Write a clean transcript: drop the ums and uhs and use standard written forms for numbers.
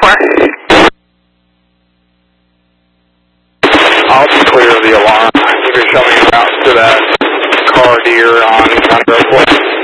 I'll just clear the alarm. You can show me routes to that car deer on East Road 4.